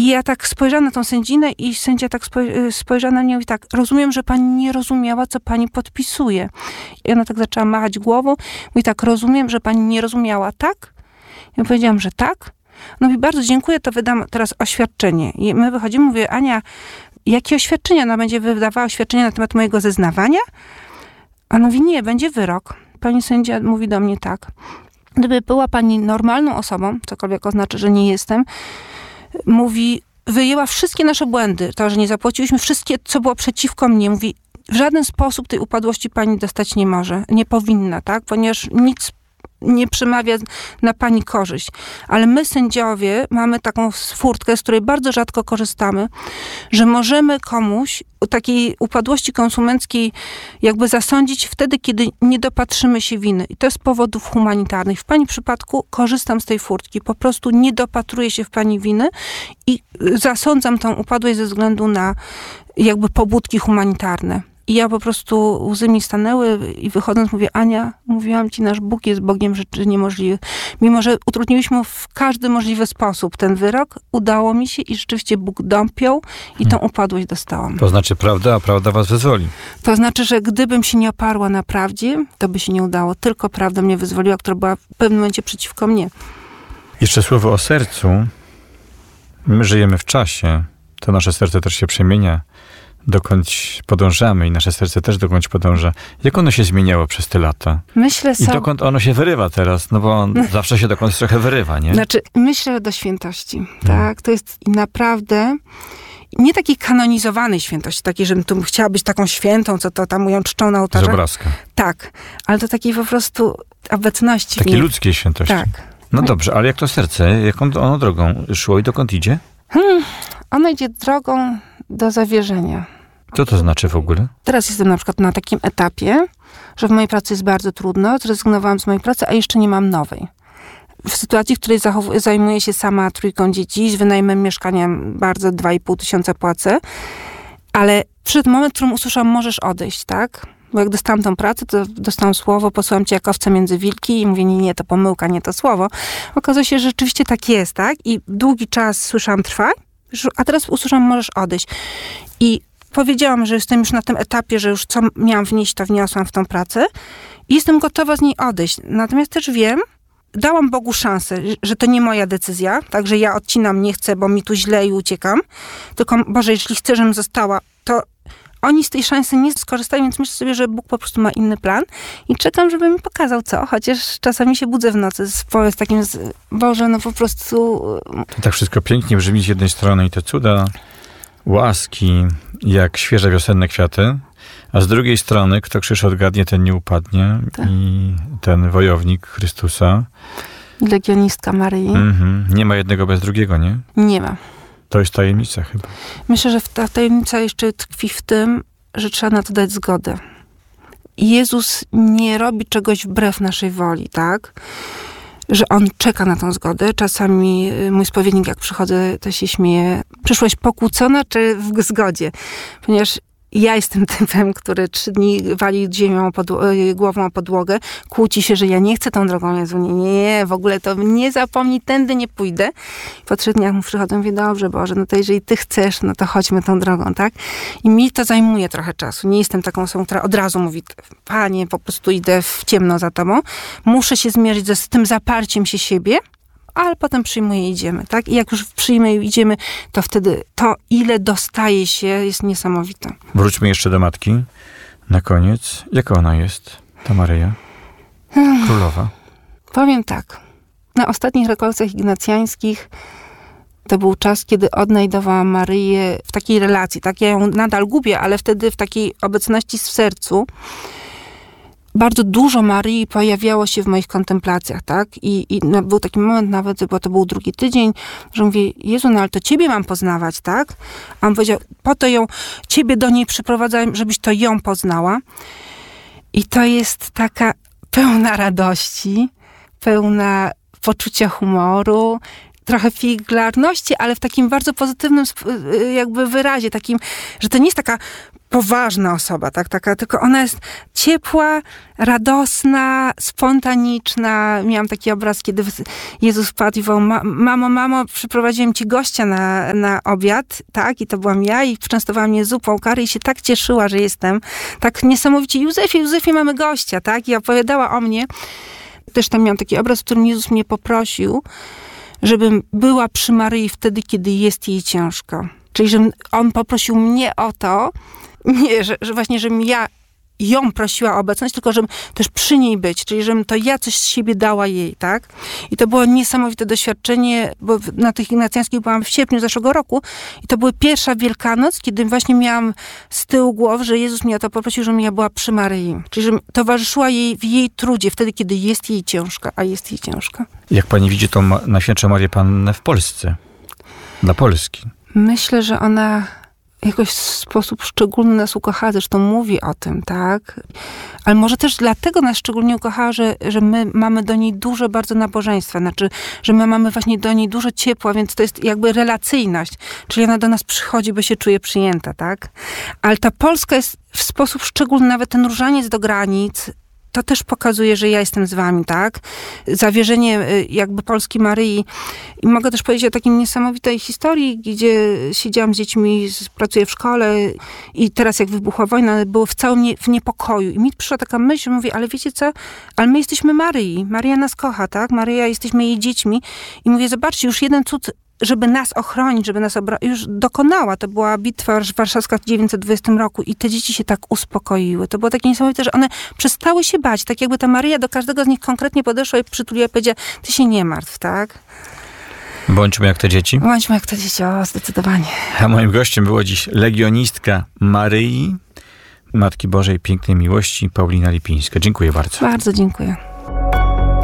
I ja tak spojrzałam na tą sędzinę i sędzia tak spojrzała na nią i mówi tak, rozumiem, że pani nie rozumiała, co pani podpisuje. I ona tak zaczęła machać głową. Mówi tak, rozumiem, że pani nie rozumiała, tak? Ja powiedziałam, że tak. No i bardzo dziękuję, to wydam teraz oświadczenie. I my wychodzimy, mówię, Ania, jakie oświadczenie? Ona będzie wydawała oświadczenie na temat mojego zeznawania? A ona mówi, nie, będzie wyrok. Pani sędzia mówi do mnie tak. Gdyby była pani normalną osobą, cokolwiek oznacza, że nie jestem, mówi, wyjęła wszystkie nasze błędy. To, że nie zapłaciliśmy, wszystkie, co było przeciwko mnie. Mówi, w żaden sposób tej upadłości pani dostać nie może. Nie powinna, tak? Ponieważ nic nie przemawia na pani korzyść. Ale my, sędziowie, mamy taką furtkę, z której bardzo rzadko korzystamy, że możemy komuś takiej upadłości konsumenckiej jakby zasądzić wtedy, kiedy nie dopatrzymy się winy. I to jest z powodów humanitarnych. W pani przypadku korzystam z tej furtki. Po prostu nie dopatruję się w pani winy i zasądzam tą upadłość ze względu na jakby pobudki humanitarne. I ja po prostu łzy mi stanęły i wychodząc mówię, Ania, mówiłam ci, nasz Bóg jest Bogiem rzeczy niemożliwych. Mimo, że utrudniliśmy w każdy możliwy sposób ten wyrok, udało mi się i rzeczywiście Bóg dąpiął i tą upadłość dostałam. To znaczy prawda, a prawda was wyzwoli. To znaczy, że gdybym się nie oparła na prawdzie, to by się nie udało. Tylko prawda mnie wyzwoliła, która była w pewnym momencie przeciwko mnie. Jeszcze słowo o sercu. My żyjemy w czasie. To nasze serce też się przemienia. Dokąd podążamy i nasze serce też dokąd podąża. Jak ono się zmieniało przez te lata? Myślę I dokąd ono się wyrywa teraz? No bo zawsze się dokądś trochę wyrywa, nie? Znaczy, myślę do świętości, tak? To jest naprawdę nie takiej kanonizowanej świętości, takiej, żebym tu chciała być taką świętą, co to tam ją czczą na ołtarzu. Z obrazka. Tak, ale to takiej po prostu obecności. Takiej ludzkiej świętości. Tak. No dobrze, ale jak to serce, jaką ono drogą szło i dokąd idzie? Ono idzie drogą do zawierzenia. Co to znaczy w ogóle? Teraz jestem na przykład na takim etapie, że w mojej pracy jest bardzo trudno, zrezygnowałam z mojej pracy, a jeszcze nie mam nowej. W sytuacji, w której zajmuję się sama 3 dzieci, z wynajmem mieszkania bardzo 2,5 tysiąca płacę, ale przyszedł moment, w którym usłyszałam, możesz odejść, tak? Bo jak dostałam tą pracę, to dostałam słowo, posłałam cię jak owce między wilki i mówię, nie, to pomyłka, nie to słowo. Okazuje się, że rzeczywiście tak jest, tak? I długi czas słyszałam, trwaj, a teraz usłyszałam, możesz odejść. I powiedziałam, że jestem już na tym etapie, że już co miałam wnieść, to wniosłam w tą pracę i jestem gotowa z niej odejść. Natomiast też wiem, dałam Bogu szansę, że to nie moja decyzja, także ja odcinam, nie chcę, bo mi tu źle i uciekam. Tylko, Boże, jeśli chcę, żebym została, to oni z tej szansy nie skorzystają, więc myślę sobie, że Bóg po prostu ma inny plan i czekam, żeby mi pokazał co, chociaż czasami się budzę w nocy z takim, Boże, no po prostu... To tak wszystko pięknie brzmi z jednej strony i te cuda, łaski, jak świeże wiosenne kwiaty, a z drugiej strony, kto krzyż odgadnie, ten nie upadnie. Tak. I ten wojownik Chrystusa. Legionistka Maryi. Nie ma jednego bez drugiego, nie? Nie ma. To jest tajemnica chyba. Myślę, że ta tajemnica jeszcze tkwi w tym, że trzeba na to dać zgodę. Jezus nie robi czegoś wbrew naszej woli, tak? Że On czeka na tą zgodę. Czasami mój spowiednik, jak przychodzę, to się śmieje. Przyszłaś pokłócona czy w zgodzie? Ponieważ ja jestem typem, który 3 dni wali ziemią głową o podłogę, kłóci się, że ja nie chcę tą drogą, Jezu, nie, w ogóle to nie zapomnij, tędy nie pójdę. Po 3 dniach mu przychodzę, mówię, dobrze, Boże, no to jeżeli Ty chcesz, no to chodźmy tą drogą, tak? I mi to zajmuje trochę czasu. Nie jestem taką osobą, która od razu mówi, Panie, po prostu idę w ciemno za Tobą. Muszę się zmierzyć z tym zaparciem się siebie, ale potem przyjmuję i idziemy, tak? I jak już przyjmę i idziemy, to wtedy to, ile dostaje się, jest niesamowite. Wróćmy jeszcze do matki na koniec. Jaka ona jest, ta Maryja? Królowa. Powiem tak. Na ostatnich rekolekcjach ignacjańskich to był czas, kiedy odnajdowałam Maryję w takiej relacji, tak? Ja ją nadal gubię, ale wtedy w takiej obecności w sercu bardzo dużo Maryi pojawiało się w moich kontemplacjach, tak? I był taki moment nawet, bo to był 2 tydzień, że mówię, Jezu, no ale to Ciebie mam poznawać, tak? A on powiedział, po to Ciebie do niej przyprowadzałem, żebyś to ją poznała. I to jest taka pełna radości, pełna poczucia humoru, trochę figlarności, ale w takim bardzo pozytywnym jakby wyrazie, takim, że to nie jest taka poważna osoba, tak? Tylko ona jest ciepła, radosna, spontaniczna. Miałam taki obraz, kiedy Jezus wpadł i wołał, mamo, przyprowadziłem ci gościa na obiad, tak? I to byłam ja i częstowała mnie zupą kary i się tak cieszyła, że jestem. Tak niesamowicie, Józefie, mamy gościa, tak? I opowiadała o mnie. Też tam miałam taki obraz, w którym Jezus mnie poprosił, żebym była przy Maryi wtedy, kiedy jest jej ciężko. Czyli, że on poprosił mnie o to, nie, że właśnie, żebym ja ją prosiła o obecność, tylko żebym też przy niej być, czyli żebym to ja coś z siebie dała jej, tak? I to było niesamowite doświadczenie, bo na tych ignacjańskich byłam w sierpniu zeszłego roku i to była pierwsza Wielkanoc, kiedy właśnie miałam z tyłu głowy, że Jezus mnie o to poprosił, żebym ja była przy Maryi. Czyli żebym towarzyszyła jej w jej trudzie, wtedy, kiedy jest jej ciężko, a jest jej ciężko. Jak pani widzi tą Najświętszą Marię Pannę w Polsce? Dla Polski? Myślę, że ona jakoś w sposób szczególny nas ukochała, zresztą mówi o tym, tak? Ale może też dlatego nas szczególnie ukochała, że my mamy do niej dużo bardzo nabożeństwa, znaczy, że my mamy właśnie do niej dużo ciepła, więc to jest jakby relacyjność, czyli ona do nas przychodzi, bo się czuje przyjęta, tak? Ale ta Polska jest w sposób szczególny, nawet ten różaniec do granic, to też pokazuje, że ja jestem z wami, tak? Zawierzenie jakby Polski Maryi. I mogę też powiedzieć o takiej niesamowitej historii, gdzie siedziałam z dziećmi, pracuję w szkole i teraz jak wybuchła wojna, było w całym w niepokoju. I mi przyszła taka myśl, że mówię, ale wiecie co? Ale my jesteśmy Maryi. Maryja nas kocha, tak? Maryja, jesteśmy jej dziećmi. I mówię, zobaczcie, już jeden cud, żeby nas ochronić, żeby nas już dokonała. To była bitwa warszawska w 1920 roku i te dzieci się tak uspokoiły. To było takie niesamowite, że one przestały się bać. Tak jakby ta Maryja do każdego z nich konkretnie podeszła i przytuliła i powiedziała, ty się nie martw, tak? Bądźmy jak te dzieci. Bądźmy jak te dzieci, o, zdecydowanie. A moim gościem była dziś legionistka Maryi, Matki Bożej Pięknej Miłości, Paulina Lipińska. Dziękuję bardzo. Bardzo dziękuję.